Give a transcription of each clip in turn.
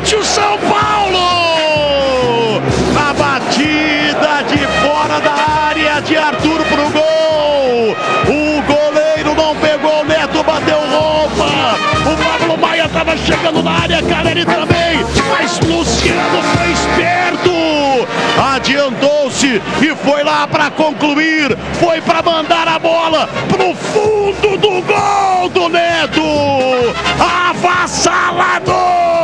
vence o São Paulo! A batida de fora da área de Arthur pro gol! O goleiro não pegou, o Neto bateu roupa! O Pablo Maia estava chegando na área, Caleri também! Mas Luciano foi esperto! Adiantou-se e foi lá para concluir, foi para mandar a bola pro fundo do gol do Neto! Avassalador!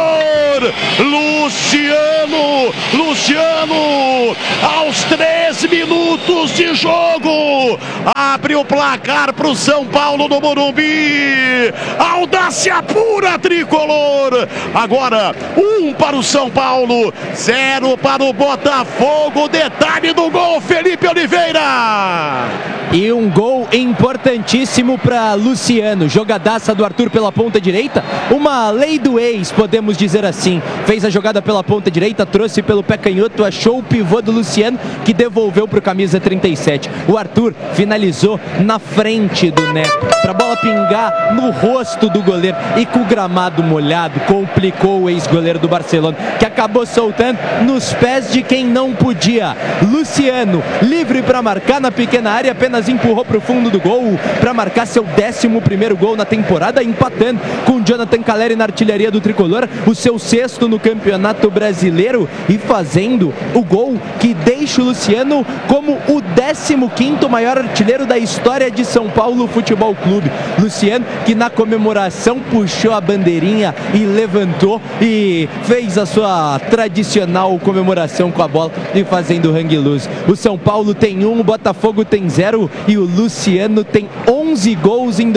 Luciano, aos 3 minutos de jogo, abre o placar pro São Paulo no Morumbi. Audácia pura, tricolor. Agora, 1 para o São Paulo, 0 para o Botafogo. Detalhe do gol, Felipe Oliveira. E um gol importantíssimo para Luciano, jogadaça do Arthur pela ponta direita, uma lei do ex, podemos dizer assim. Fez a jogada pela ponta direita, trouxe pelo pé canhoto, achou o pivô do Luciano, que devolveu para o camisa 37. O Arthur finalizou na frente do Neto, para a bola pingar no rosto do goleiro, e com o gramado molhado, complicou o ex-goleiro do Barcelona, que acabou soltando nos pés de quem não podia. Luciano, livre para marcar na pequena área, apenas empurrou para o fundo do gol para marcar seu 11º gol na temporada, empatando com Jonathan Caleri na artilharia do tricolor, o seu 6º no Campeonato Brasileiro, e fazendo o gol que deixa o Luciano como o 15º maior artilheiro da história de São Paulo Futebol Clube. Luciano, que na comemoração puxou a bandeirinha e levantou e fez a sua tradicional comemoração com a bola e fazendo hang loose. O São Paulo tem 1, o Botafogo tem 0 e o Luciano tem 11 gols em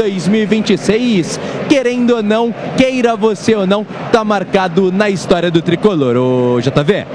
2026. Querendo ou não, queira você ou não, tá marcado na história do tricolor. Ô JV.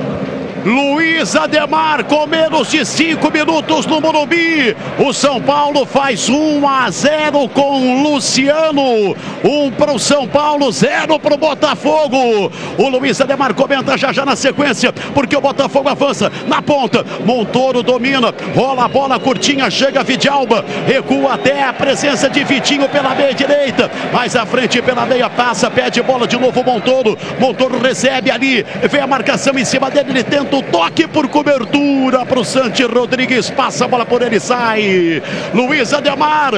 Luiz Ademar, com menos de 5 minutos no Morumbi, o São Paulo faz 1-0 com Luciano. 1 para o São Paulo, 0 para o Botafogo. O Luiz Ademar comenta já na sequência, porque o Botafogo avança na ponta. Montoro domina, rola a bola curtinha, chega Vidalba, recua até a presença de Vitinho pela meia direita, mais à frente pela meia, passa, pede bola de novo Montoro. Montoro recebe ali, vem a marcação em cima dele, ele tenta o toque por cobertura para o Santi Rodrigues, passa a bola por ele, sai. Luiz Ademar,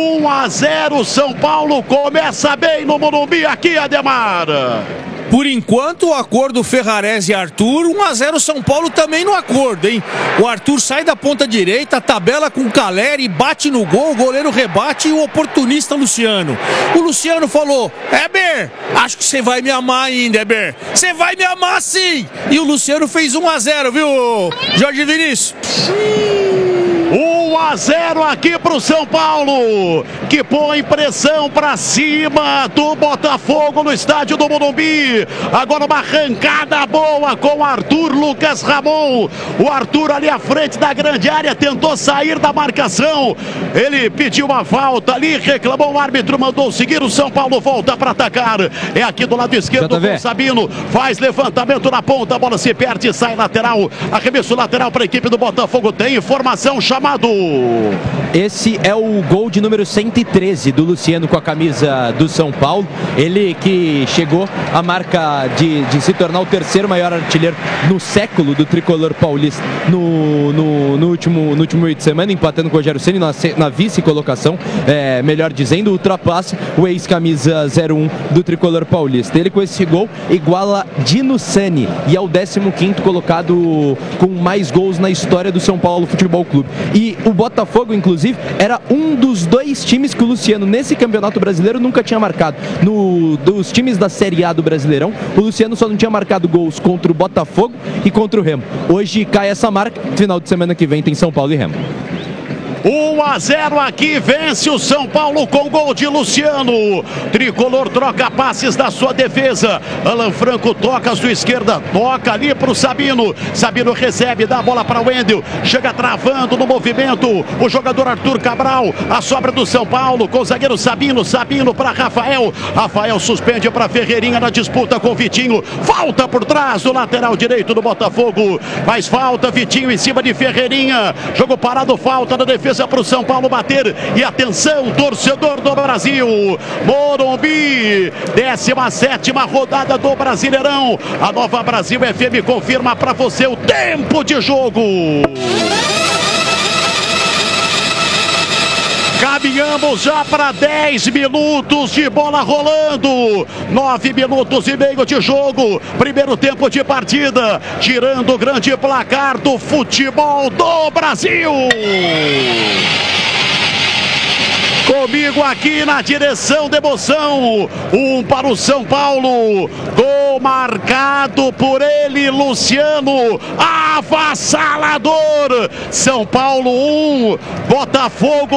1-0, São Paulo começa bem no Morumbi aqui, Ademar. Por enquanto, o acordo Ferrarese e Arthur, 1-0 São Paulo também no acordo, hein? O Arthur sai da ponta direita, tabela com o Caleri, bate no gol, o goleiro rebate e o oportunista Luciano. O Luciano falou: Heber, acho que você vai me amar ainda, Heber. Você vai me amar sim! E o Luciano fez 1-0, viu, Jorge Vinícius? 1-0 aqui pro São Paulo, que põe pressão pra cima do Botafogo no estádio do Morumbi. Agora uma arrancada boa com Arthur, Lucas Ramon. O Arthur ali à frente da grande área tentou sair da marcação. Ele pediu uma falta ali, reclamou, o árbitro mandou seguir. O São Paulo volta para atacar. É aqui do lado esquerdo com o Sabino. Faz levantamento na ponta, a bola se perde, sai lateral. Arremesso lateral para a equipe do Botafogo. Tem informação, chamado. Esse é o gol de número 113 do Luciano com a camisa do São Paulo. Ele que chegou à marca de se tornar o 3º maior artilheiro no século do tricolor paulista no último meio de semana, empatando com o Rogério Ceni na vice-colocação, melhor dizendo, ultrapassa o ex-camisa 01 do tricolor paulista. Ele com esse gol iguala Dino Sani e é o 15º colocado com mais gols na história do São Paulo Futebol Clube. E o Botafogo, inclusive, era um dos 2 times que o Luciano, nesse campeonato brasileiro, nunca tinha marcado. Dos times da Série A do Brasileirão, o Luciano só não tinha marcado gols contra o Botafogo e contra o Remo. Hoje cai essa marca, final de semana que vem tem São Paulo e Remo. 1-0 aqui, vence o São Paulo com gol de Luciano. Tricolor troca passes da sua defesa. Alan Franco toca a sua esquerda, toca ali para o Sabino. Sabino recebe, dá a bola para o Wendel. Chega travando no movimento o jogador Arthur Cabral. A sobra do São Paulo com o zagueiro Sabino. Sabino para Rafael. Rafael suspende para Ferreirinha na disputa com o Vitinho. Falta por trás do lateral direito do Botafogo. Mas falta Vitinho em cima de Ferreirinha. Jogo parado, falta na defesa coisa para o São Paulo bater. E atenção, torcedor do Brasil, Morumbi, 17ª rodada do Brasileirão. A Nova Brasil FM confirma para você o tempo de jogo. Caminhamos já para 10 minutos de bola rolando. 9 minutos e meio de jogo. Primeiro tempo de partida. Tirando o grande placar do futebol do Brasil. Comigo aqui na direção de emoção. Para o São Paulo. Gol marcado por ele, Luciano. Avassalador. São Paulo 1, Botafogo